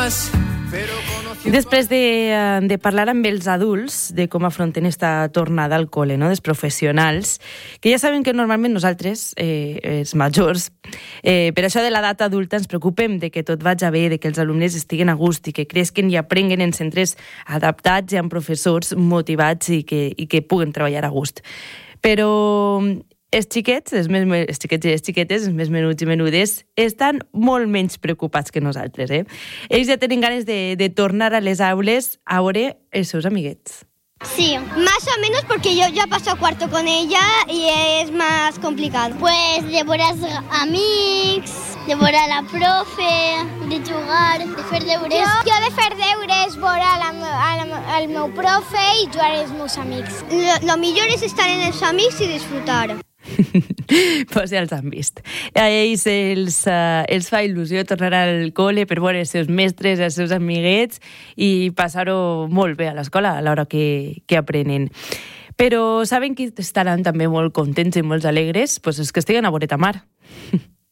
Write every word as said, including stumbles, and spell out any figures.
más. Després de, de parlar amb els adults de com afronten esta tornada al col·le, no? dels professionals, que ja saben que normalment nosaltres, eh, els majors, eh, per això de l'edat adulta ens preocupem de que tot vagi bé, de que els alumnes estiguen a gust i que cresquen i aprenguen en centres adaptats i amb professors motivats i que, i que puguen treballar a gust. Però els xiquets, els, més, els xiquets i les xiquetes, els més menuts i menudes, estan molt menys preocupats que nosaltres. Eh? Ells ja tenen ganes de, de tornar a les aules a veure els seus amiguets. Sí, más o menos porque yo ya paso a cuarto con ella y es más complicado. Pues de veure els amics, de veure la profe, de jugar, de fer deures. Jo, jo de fer deures, veure la, la, el meu profe i jugar als meus amics. Lo, lo millor és estar en els amics i disfrutar. Pues ja els han vist. A ells els, uh, els fa il·lusió tornar al col·le per veure els seus mestres, els seus amiguets i passar-ho molt bé a l'escola a l'hora que, que aprenen. Però saben que estaran també molt contents i molt alegres? Pues els que estiguen a Boret a Mar.